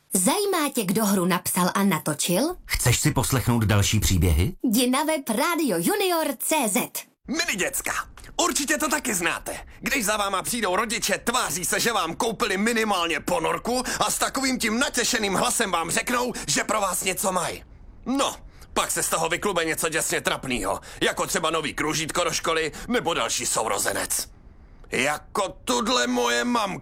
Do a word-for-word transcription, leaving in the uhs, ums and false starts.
Zajímá tě, kdo hru napsal a natočil? Chceš si poslechnout další příběhy? Jdi na web Radio Junior tečka cé zet. Milí děcka, určitě to taky znáte. Když za váma přijdou rodiče, tváří se, že vám koupili minimálně ponorku a s takovým tím natěšeným hlasem vám řeknou, že pro vás něco mají. No, pak se z toho vyklube něco děsně trapnýho, jako třeba nový kružítko do školy nebo další sourozenec. Jako tudle moje mamka.